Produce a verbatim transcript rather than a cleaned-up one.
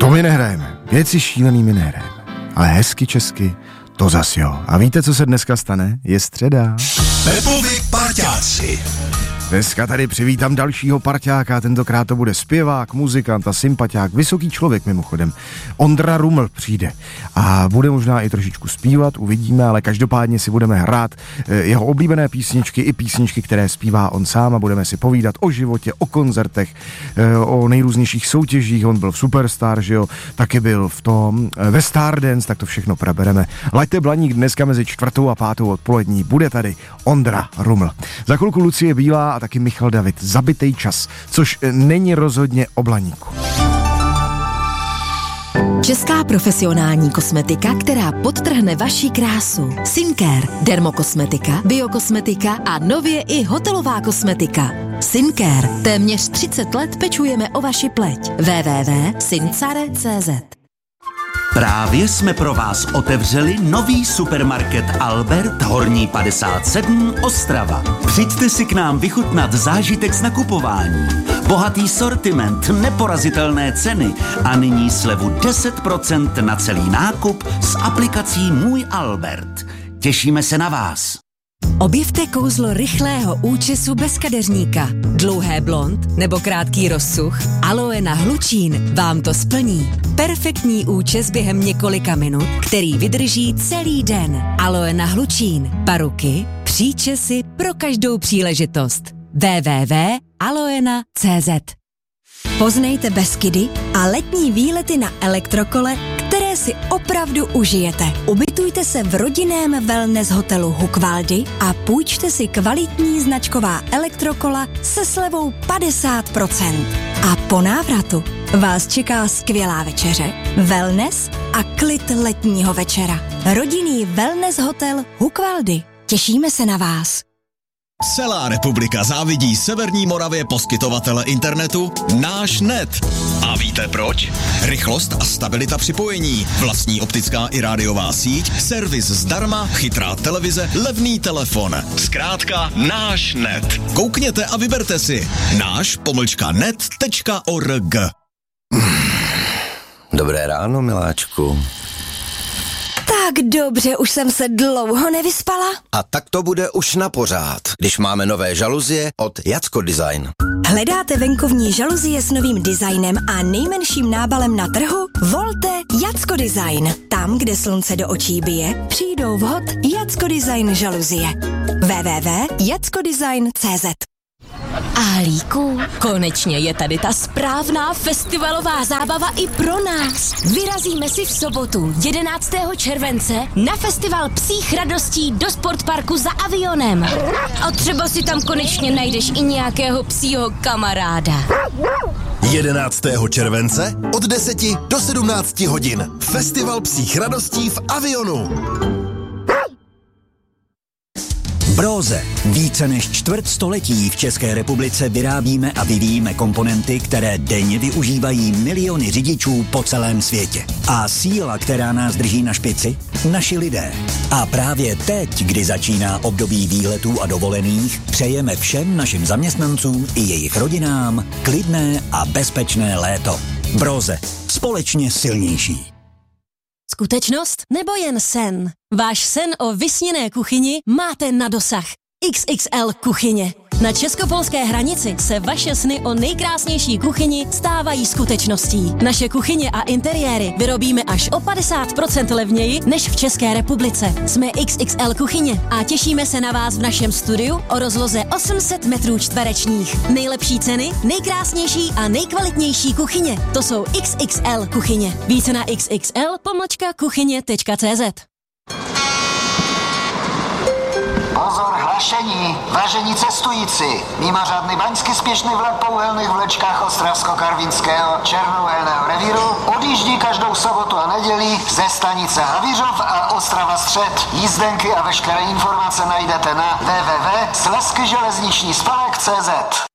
To my nehrajeme, věci šílený my nehrajeme, ale hezky česky, to zas jo. A víte, co se dneska stane? Je středa. Pepovi parťáci. Dneska tady přivítám dalšího parťáka, tentokrát to bude zpěvák, muzikant a sympatiák, vysoký člověk mimochodem. Ondra Ruml přijde a bude možná i trošičku zpívat, uvidíme, ale každopádně si budeme hrát jeho oblíbené písničky i písničky, které zpívá on sám a budeme si povídat o životě, o koncertech, o nejrůznějších soutěžích, on byl v Superstar, že jo, taky byl v tom ve Stardance, tak to všechno probereme. Laďte blaník dneska mezi čtvrtou a pátou odpolední, bude tady Ondra Ruml. Za chvilku Lucie Bílá a taky Michal David, Zabitej čas, což není rozhodně o blaníku. Česká profesionální kosmetika, která podtrhne vaši krásu. Syncare, dermokosmetika, biokosmetika a nově i hotelová kosmetika. Syncare, téměř třicet let pečujeme o vaši pleť. w w w tečka syncare tečka c z. Právě jsme pro vás otevřeli nový supermarket Albert Horní padesát sedm Ostrava. Přijďte si k nám vychutnat zážitek z nakupování. Bohatý sortiment, neporazitelné ceny a nyní slevu deset procent na celý nákup s aplikací Můj Albert. Těšíme se na vás. Objevte kouzlo rychlého účesu bez kadeřníka. Dlouhé blond nebo krátký rozsuch? Aloe na hlučín vám to splní. Perfektní účes během několika minut, který vydrží celý den. Aloe na hlučín. Paruky, příčesy pro každou příležitost. w w w tečka aloena tečka c z. Poznejte Beskydy a letní výlety na elektrokole, které si opravdu užijete. Ubytujte se v rodinném wellness hotelu Hukvaldy a půjčte si kvalitní značková elektrokola se slevou padesát procent. A po návratu vás čeká skvělá večeře, wellness a klid letního večera. Rodinný wellness hotel Hukvaldy. Těšíme se na vás. Celá republika závidí Severní Moravě poskytovatele internetu Náš net. A víte proč? Rychlost a stabilita připojení, vlastní optická i rádiová síť, servis zdarma, chytrá televize, levný telefon. Zkrátka Náš net. Koukněte a vyberte si náš pomlčka net tečka org. Dobré ráno, miláčku. Tak dobře, už jsem se dlouho nevyspala. A tak to bude už na pořád, když máme nové žaluzie od Jacko Design. Hledáte venkovní žaluzie s novým designem a nejmenším nábalem na trhu? Volte Jacko Design. Tam, kde slunce do očí bije, přijdou vhod Jacko Design žaluzie. w w w tečka jacko design tečka c z. Alíku, konečně je tady ta správná festivalová zábava i pro nás. Vyrazíme si v sobotu jedenáctého července na festival psích radostí do sportparku za Avionem. A třeba si tam konečně najdeš i nějakého psího kamaráda. jedenáctého července od deseti do sedmnácti hodin. Festival psích radostí v Avionu. Brose. Více než čtvrt století v České republice vyrábíme a vyvíjíme komponenty, které denně využívají miliony řidičů po celém světě. A síla, která nás drží na špici? Naši lidé. A právě teď, kdy začíná období výletů a dovolených, přejeme všem našim zaměstnancům i jejich rodinám klidné a bezpečné léto. Brose. Společně silnější. Skutečnost nebo jen sen? Váš sen o vysněné kuchyni máte na dosah. X X L kuchyně. Na česko-polské hranici se vaše sny o nejkrásnější kuchyni stávají skutečností. Naše kuchyně a interiéry vyrobíme až o padesát procent levněji než v České republice. Jsme X X L kuchyně a těšíme se na vás v našem studiu o rozloze osm set metrů čtverečních. Nejlepší ceny, nejkrásnější a nejkvalitnější kuchyně. To jsou X X L kuchyně. Více na xxl pomlčka kuchyně tečka c z. Pozor, hlašení, vážení cestující. Mimořádny baňsky spěšný vlak po uhelných vlečkách Ostravsko-Karvinského Černohelného revíru odjíždí každou sobotu a nedělí ze stanice Havířov a Ostrava Střed. Jízdenky a veškeré informace najdete na w w w tečka slezský železniční spolek tečka c z.